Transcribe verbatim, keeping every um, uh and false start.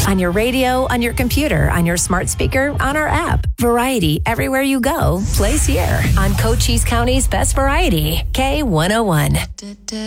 On your radio, on your computer, on your smart speaker, on our app. Variety everywhere you go. Plays here on Cochise County's Best Variety. K one oh one.